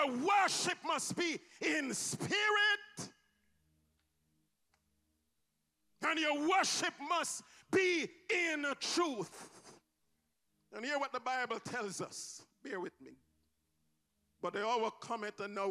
your worship must be in spirit, and your worship must be in truth. And hear what the Bible tells us. Bear with me. But the hour cometh, and now